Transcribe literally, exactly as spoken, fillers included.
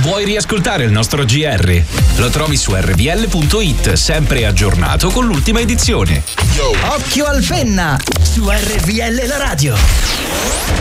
Vuoi riascoltare il nostro G R? Lo trovi su erre vu elle punto it, sempre aggiornato con l'ultima edizione. Occhio al Fenna su erre vu elle la radio.